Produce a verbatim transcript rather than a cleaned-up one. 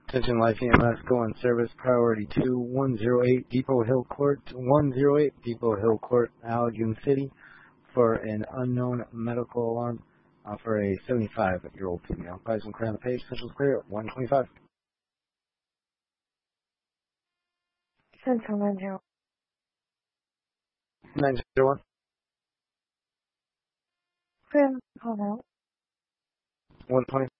Attention Life E M S, go on service priority two one zero eight Depot Hill Court, one zero eight Depot Hill Court, Allegan City, for an unknown medical alarm uh, for a seventy-five-year-old female. Price and clear on the page, officials clear at one twenty-five. Central nine zero. nine zero one. Clear, call out. one twenty.